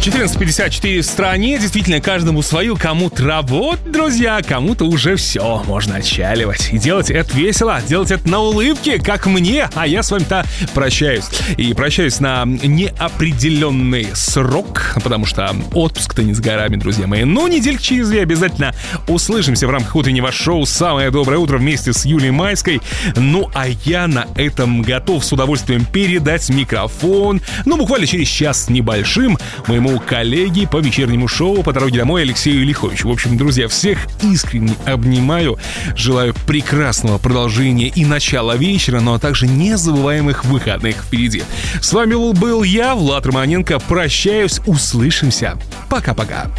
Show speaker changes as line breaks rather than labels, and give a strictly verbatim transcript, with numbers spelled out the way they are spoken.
четырнадцать пятьдесят четыре в стране. Действительно, каждому свою. Кому-то работа, друзья, кому-то уже все. Можно отчаливать. И делать это весело. Делать это на улыбке, как мне. А я с вами-то прощаюсь. И прощаюсь на неопределенный срок, потому что отпуск-то не с горами, друзья мои. Но недельки через две обязательно услышимся в рамках утреннего шоу «Самое доброе утро» вместе с Юлией Майской. Ну, а я на этом готов с удовольствием передать микрофон, ну, буквально через час с небольшим, моему коллеге по вечернему шоу «По дороге домой» Алексею Лиховичу. В общем, друзья, всех искренне обнимаю. Желаю прекрасного продолжения и начала вечера, но также незабываемых выходных впереди. С вами был я, Влад Романенко. Прощаюсь, услышимся. Пока-пока.